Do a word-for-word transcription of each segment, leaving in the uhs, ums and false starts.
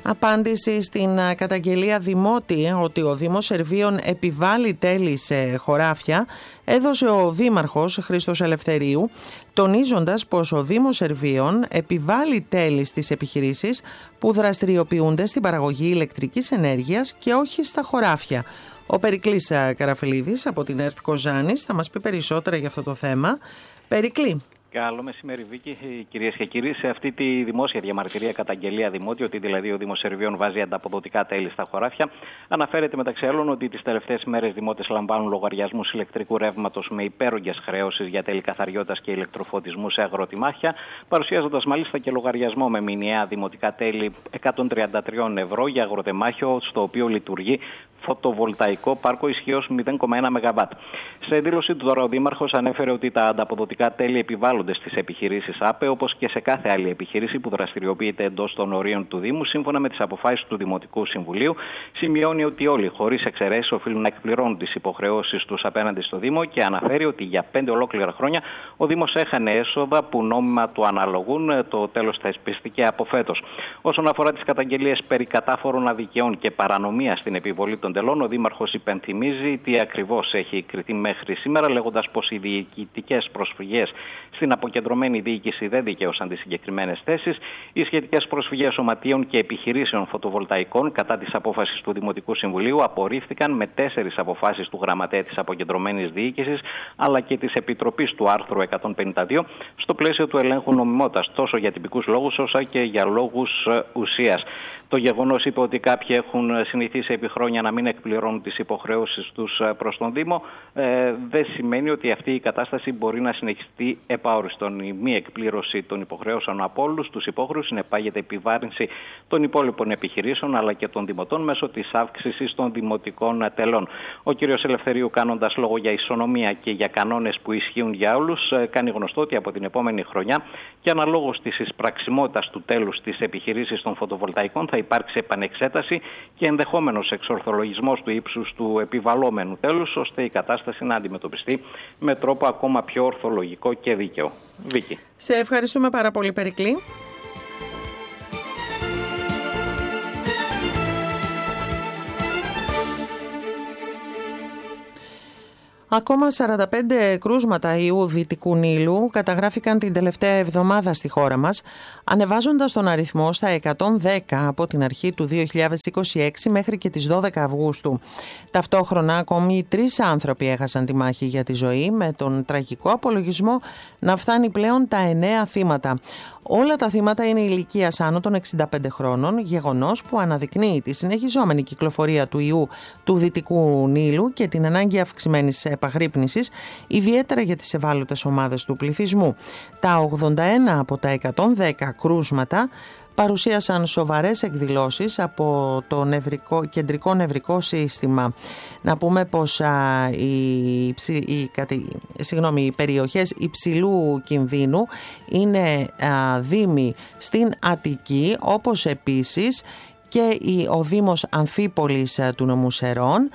Απάντηση στην καταγγελία Δημότη ότι ο Δήμος Σερβίων επιβάλλει τέλη σε χωράφια έδωσε ο Δήμαρχος Χρήστος Ελευθερίου, τονίζοντας πως ο Δήμος Σερβίων επιβάλλει τέλη στις επιχειρήσεις που δραστηριοποιούνται στην παραγωγή ηλεκτρικής ενέργειας και όχι στα χωράφια. Ο Περικλής Καραφιλίδης από την ΕΡΤ Κοζάνης θα μας πει περισσότερα για αυτό το θέμα. Περικλή. Καλό μεσημέρι, Βίκη. Κυρίες και κύριοι, σε αυτή τη δημόσια διαμαρτυρία καταγγελία Δημότη, ότι δηλαδή ο Δήμος Σερβίων βάζει ανταποδοτικά τέλη στα χωράφια, αναφέρεται μεταξύ άλλων ότι τις τελευταίες ημέρες δημότες λαμβάνουν λογαριασμούς ηλεκτρικού ρεύματος με υπέρογγες χρεώσεις για τέλη καθαριότητας και ηλεκτροφωτισμού σε αγροτημάχια, παρουσιάζοντας μάλιστα και λογαριασμό με μηνιαία δημοτικά τέλη εκατόν τριάντα τρία ευρώ για αγροτεμάχιο, στο οποίο λειτουργεί φωτοβολταϊκό πάρκο ισχύως μηδέν κόμμα ένα μεγαβάτ. Σε δήλωσή του τώρα ο Δήμαρχος ανέφερε ότι τα ανταποδοτικά τέλη επιβάλλονται στις επιχειρήσεις ΑΠΕ, όπως και σε κάθε άλλη επιχείρηση που δραστηριοποιείται εντός των ορίων του Δήμου, σύμφωνα με τις αποφάσεις του Δημοτικού Συμβουλίου. Σημειώνει ότι όλοι, χωρίς εξαιρέσεις, οφείλουν να εκπληρώνουν τις υποχρεώσεις τους απέναντι στο Δήμο και αναφέρει ότι για πέντε ολόκληρα χρόνια ο Δήμος έχανε έσοδα που νόμιμα του αναλογούν. Το τέλος θα εισπιστεί από φέτος. Όσον αφορά τις καταγγελίες περί κατάφορων αδικαιών και παρανομία στην επιβολή των τελών, ο Δήμαρχος υπενθυμίζει τι ακριβώς έχει κριθεί μέχρι σήμερα, λέγοντας πως οι διοικητικές προσφυγές στην αποκεντρωμένη διοίκηση δεν δικαίωσαν τις συγκεκριμένες θέσεις. Οι σχετικές προσφυγές σωματείων και επιχειρήσεων φωτοβολταϊκών κατά της απόφασης του Δημοτικού Συμβουλίου απορρίφθηκαν με τέσσερις αποφάσεις του Γραμματέα της Αποκεντρωμένης Διοίκησης αλλά και της Επιτροπής του άρθρου εκατόν πενήντα δύο στο πλαίσιο του ελέγχου νομιμότητας, τόσο για τυπικούς λόγους όσο και για λόγους ουσίας. Το γεγονός, είπε, ότι κάποιοι έχουν συνηθίσει επί χρόνια να μην εκπληρώνουν τις υποχρεώσεις τους προς τον Δήμο, ε, δεν σημαίνει ότι αυτή η κατάσταση μπορεί να συνεχιστεί επαόριστον. Η μη εκπλήρωση των υποχρεώσεων από όλους τους υπόχρεους συνεπάγεται επιβάρυνση των υπόλοιπων επιχειρήσεων αλλά και των δημοτών μέσω της αύξησης των δημοτικών τελών. Ο κ. Ελευθερίου, κάνοντας λόγο για ισονομία και για κανόνες που ισχύουν για όλους, κάνει γνωστό ότι από την επόμενη χρονιά και αναλόγως της εισπραξιμότητας του τέλους της επιχειρήσης των φωτοβολταϊκών θα υπάρξει επανεξέταση και ενδεχόμενος εξορθολογισμός του ύψους του επιβαλλόμενου τέλους, ώστε η κατάσταση να αντιμετωπιστεί με τρόπο ακόμα πιο ορθολογικό και δίκαιο. Βίκη. Σε ευχαριστούμε πάρα πολύ, Περικλή. Ακόμα σαράντα πέντε κρούσματα ιού Δυτικού Νείλου καταγράφηκαν την τελευταία εβδομάδα στη χώρα μας, ανεβάζοντας τον αριθμό στα εκατόν δέκα από την αρχή του δύο χιλιάδες είκοσι έξι μέχρι και τις δώδεκα Αυγούστου. Ταυτόχρονα ακόμη τρεις άνθρωποι έχασαν τη μάχη για τη ζωή, με τον τραγικό απολογισμό να φτάνει πλέον τα εννέα θύματα. Όλα τα θύματα είναι ηλικίας άνω των εξήντα πέντε χρόνων, γεγονός που αναδεικνύει τη συνεχιζόμενη κυκλοφορία του ιού του Δυτικού Νείλου και την ανάγκη αυξημένης επαγρύπνησης, ιδιαίτερα για τις ευάλωτες ομάδες του πληθυσμού. Τα ογδόντα ένα από τα εκατόν δέκα κρούσματα παρουσίασαν σοβαρές εκδηλώσεις από το νευρικό, κεντρικό νευρικό σύστημα. Να πούμε πως α, οι, οι, συγγνώμη, οι περιοχές υψηλού κινδύνου είναι α, δήμοι στην Αττική, όπως επίσης και ο Δήμος Αμφίπολης του νομού Σερών,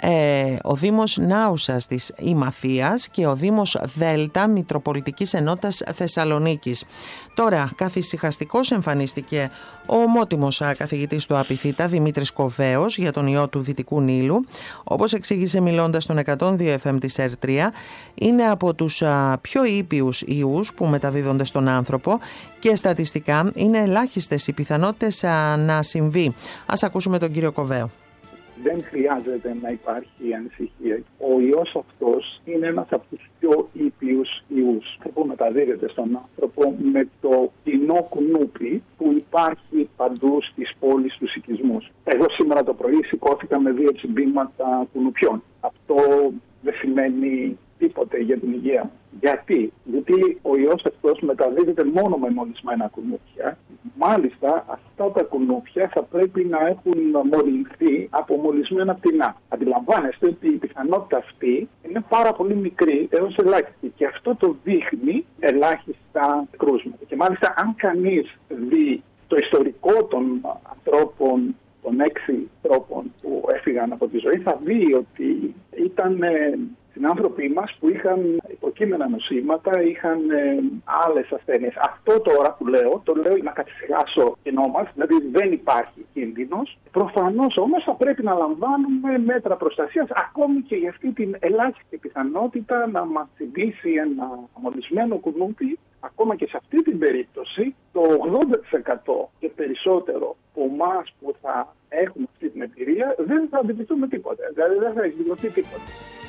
ε, ο Δήμος Νάουσας της Ημαθίας και ο Δήμος Δέλτα Μητροπολιτικής Ενότητας Θεσσαλονίκης. Τώρα, καθησυχαστικός εμφανίστηκε ο ομότιμος καθηγητής του Απιθύτα Δημήτρης Κοβέος για τον ιό του Δυτικού Νείλου. Όπως εξήγησε μιλώντας στον εκατόν δύο εφ εμ της ΕΡΤ τρία, είναι από τους α, πιο ήπιους ιούς που μεταδίδονται στον άνθρωπο και στατιστικά είναι ελάχιστες οι πιθανότητες α, να συμβεί. Ας ακούσουμε τον κύριο Κοβέο. Δεν χρειάζεται να υπάρχει ανησυχία. Ο ιός αυτός είναι ένας από τους πιο ήπιους ιούς που μεταδίδεται στον άνθρωπο με το κοινό κουνούπι που υπάρχει παντού στις πόλεις, στους οικισμούς. Εγώ σήμερα το πρωί σηκώθηκα με δύο τσιμπήματα κουνουπιών. Αυτό δεν σημαίνει τίποτε για την υγεία μου. Γιατί? Γιατί ο ιός αυτός μεταδίδεται μόνο με μολυσμένα κουνούπια. Μάλιστα, αυτά τα κουνούπια θα πρέπει να έχουν μολυνθεί από μολυσμένα πτηνά. Αντιλαμβάνεστε ότι η πιθανότητα αυτή είναι πάρα πολύ μικρή έως ελάχιστη. Και αυτό το δείχνει ελάχιστα κρούσματα. Και μάλιστα, αν κανείς δει το ιστορικό των ανθρώπων, των έξι τρόπων που έφυγαν από τη ζωή, θα δει ότι ήταν συνάνθρωποι μας που είχαν υπό υποκείμενα νοσήματα, είχαν ε, άλλες ασθένειες. Αυτό τώρα που λέω, το λέω για να καθησυχάσω κοινό μας, δηλαδή δεν υπάρχει κίνδυνος. Προφανώς όμως θα πρέπει να λαμβάνουμε μέτρα προστασίας, ακόμη και για αυτή την ελάχιστη πιθανότητα να μας συμβήσει ένα μολυσμένο κουνούπι. Ακόμα και σε αυτή την περίπτωση, το ογδόντα τοις εκατό και περισσότερο από εμάς που θα έχουμε αυτή την εμπειρία δεν θα αντιληφθούμε τίποτα. Δηλαδή δεν θα εκδηλωθεί τίποτα.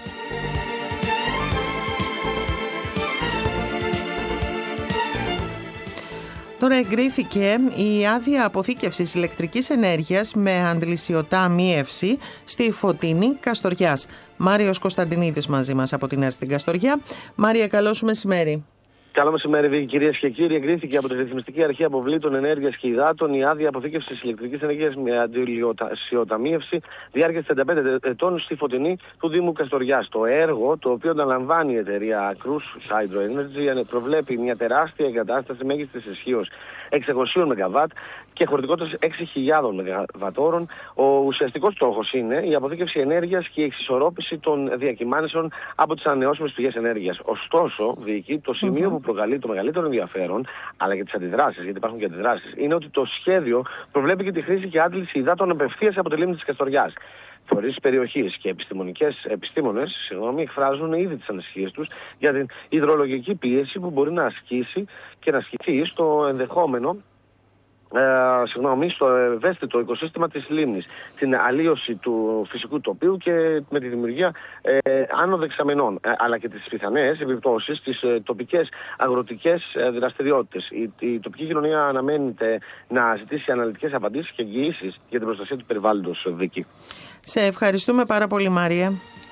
Τώρα εγκρίθηκε η άδεια αποθήκευσης ηλεκτρικής ενέργειας με αντλησιωτά μείευση στη Φωτεινή Καστοριάς. Μάριος Κωνσταντινίδης μαζί μας από την ΕΡΤ στην Καστοριά. Μάρια, καλό σου μεσημέρι. Καλό μεσημέρι, κυρίες και κύριοι. Εγκρίθηκε από τη Ρυθμιστική Αρχή Αποβλήτων Ενέργειας και Υδάτων η άδεια αποθήκευσης ηλεκτρικής ενέργειας με αντιλησιωταμείευση διάρκειας τριάντα πέντε ετών στη Φωτεινή του Δήμου Καστοριάς. Το έργο, το οποίο αναλαμβάνει η εταιρεία Cruise Hydro Energy, προβλέπει μια τεράστια εγκατάσταση μέγιστης ισχύως εξακόσια μεγαβάτ και χωρητικότητας έξι χιλιάδες μεγαβατόρων. Ο ουσιαστικός στόχος είναι η αποθήκευση ενέργειας και η εξισορρόπηση των διακυμάνσεων από τις ανανεώσιμες πηγές ενέργειας. Ωστόσο, Βίκη, το σημείο mm-hmm. που προκαλεί το μεγαλύτερο ενδιαφέρον, αλλά και τις αντιδράσεις, γιατί υπάρχουν και αντιδράσεις, είναι ότι το σχέδιο προβλέπει και τη χρήση και άντληση υδάτων απευθείας από τη λίμνη της Καστοριάς. Φορείς της περιοχής και επιστημονικές επιστήμονες συγγνώμη, εκφράζουν ήδη τις ανησυχίες τους για την υδρολογική πίεση που μπορεί να ασκήσει και να ασκηθεί στο ενδεχόμενο. Ε, συγγνώμη, στο ευαίσθητο οικοσύστημα της λίμνης, την αλλίωση του φυσικού τοπίου και με τη δημιουργία ε, άνω δεξαμενών, ε, αλλά και τις πιθανές επιπτώσεις στις ε, τοπικές αγροτικές ε, δραστηριότητες. Η, η τοπική κοινωνία αναμένεται να ζητήσει αναλυτικές απαντήσεις και εγγυήσεις για την προστασία του περιβάλλοντος, Βίκη. Σε ευχαριστούμε πάρα πολύ, Μάρια.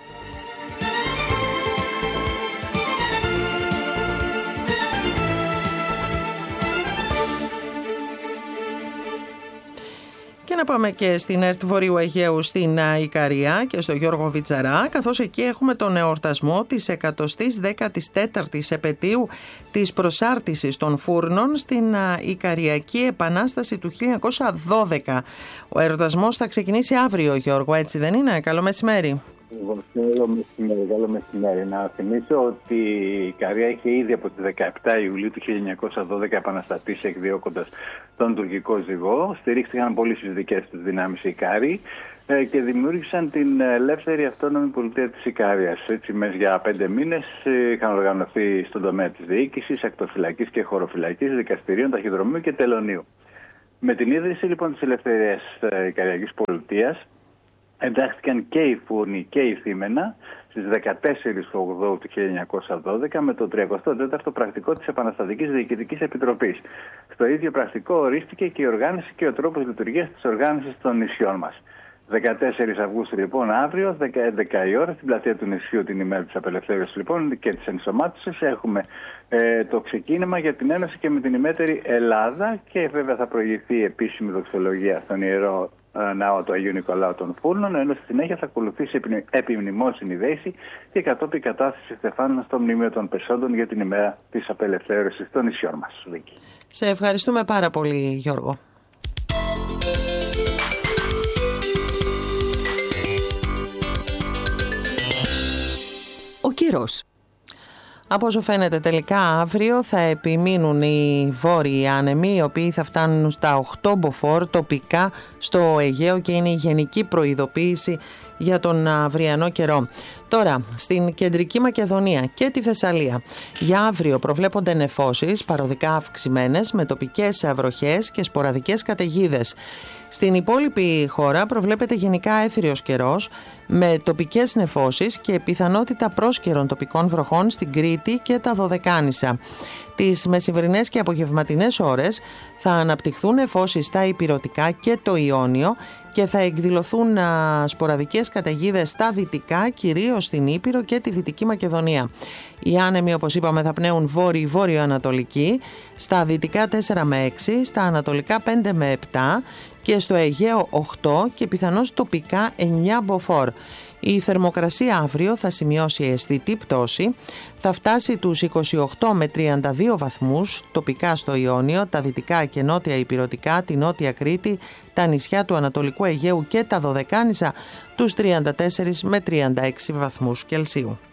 Και να πάμε και στην ΕΡΤ Βορείου Αιγαίου στην Ικαρία και στο Γιώργο Βιτζαρά, καθώς εκεί έχουμε τον εορτασμό της εκατοστής δέκατης τέταρτης επετείου της προσάρτησης των φούρνων στην Ικαριακή Επανάσταση του χίλια εννιακόσια δώδεκα. Ο εορτασμός θα ξεκινήσει αύριο, Γιώργο, έτσι δεν είναι? Καλό μεσημέρι. Καλό μεσημέρι, καλό μεσημέρι. Να θυμίσω ότι η Ικαρία είχε ήδη από τις δεκαεπτά Ιουλίου του χίλια εννιακόσια δώδεκα επαναστατήσει εκδιώκοντας τον τουρκικό ζυγό. Στηρίχθηκαν πολύ στις δικές τους δυνάμεις οι Ικάροι και δημιούργησαν την ελεύθερη αυτόνομη πολιτεία της Ικαρίας. Έτσι, μέσα για πέντε μήνες είχαν οργανωθεί στον τομέα της διοίκησης, ακτοφυλακής και χωροφυλακής, δικαστηρίων, ταχυδρομείου και τελωνίου. Με την ίδρυση λοιπόν της ελευθερίας Ικαριακής πολιτείας, εντάχθηκαν και οι φούρνοι και η Θήμενα στις δεκατέσσερις Οκτωβρίου του χίλια εννιακόσια δώδεκα με το τριακοστό τέταρτο πρακτικό της Επαναστατικής Διοικητικής Επιτροπής. Στο ίδιο πρακτικό ορίστηκε και η οργάνωση και ο τρόπος λειτουργίας της οργάνωσης των νησιών μας. δεκατέσσερις Αυγούστου λοιπόν, αύριο, έντεκα η ώρα, στην πλατεία του νησιού, την ημέρα της απελευθέρωσης λοιπόν και της ενσωμάτωσης, έχουμε ε, το ξεκίνημα για την Ένωση και με την ημέτερη Ελλάδα και βέβαια θα προηγηθεί η επίσημη δοξολογία στον Ιερό Ναό του Αγίου Νικολάου των Φούρνων, ενώ στη συνέχεια θα ακολουθήσει επιμνημόσυνη δέηση και κατόπιν κατάθεση στεφάνων στο Μνημείο των Πεσόντων για την ημέρα της απελευθέρωσης των νησιών μας. Βίκη. Σε ευχαριστούμε πάρα πολύ, Γιώργο. Ο καιρός. Από όσο φαίνεται τελικά αύριο θα επιμείνουν οι βόρειοι άνεμοι, οι οποίοι θα φτάνουν στα οκτώ μποφόρ τοπικά στο Αιγαίο και είναι η γενική προειδοποίηση για τον αυριανό καιρό. Τώρα, στην Κεντρική Μακεδονία και τη Θεσσαλία για αύριο προβλέπονται νεφώσεις παροδικά αυξημένες με τοπικές βροχές και σποραδικές καταιγίδες. Στην υπόλοιπη χώρα προβλέπεται γενικά έθριος καιρός με τοπικές νεφώσεις και πιθανότητα πρόσκαιρων τοπικών βροχών στην Κρήτη και τα Δωδεκάνησα. Τις μεσημβρινές και απογευματινές ώρες θα αναπτυχθούν νεφώσεις στα Ηπειρωτικά και το Ιόνιο και θα εκδηλωθούν α, σποραδικές καταιγίδες στα δυτικά, κυρίως στην Ήπειρο και τη Δυτική Μακεδονία. Οι άνεμοι, όπως είπαμε, θα πνέουν βόρειο-βόρειο-ανατολική, στα δυτικά τέσσερα με έξι, στα ανατολικά πέντε με επτά και στο Αιγαίο οκτώ και πιθανώς τοπικά εννιά μποφόρ. Η θερμοκρασία αύριο θα σημειώσει αισθητή πτώση, θα φτάσει τους είκοσι οκτώ με τριάντα δύο βαθμούς τοπικά στο Ιόνιο, τα δυτικά και νότια Ηπειρωτικά, τη νότια Κρήτη, τα νησιά του Ανατολικού Αιγαίου και τα Δωδεκάνησα τους τριάντα τέσσερα με τριάντα έξι βαθμούς Κελσίου.